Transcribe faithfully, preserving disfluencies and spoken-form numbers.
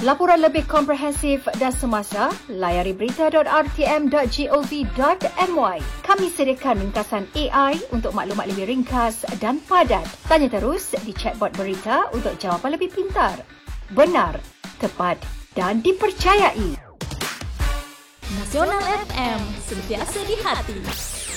Laporan lebih komprehensif dan semasa, layari berita dot r t m dot gov dot m y. Kami sediakan ringkasan A I untuk maklumat lebih ringkas dan padat. Tanya terus di chatbot berita untuk jawapan lebih pintar, benar, tepat dan dipercayai. Nasional F M, sentiasa di hati.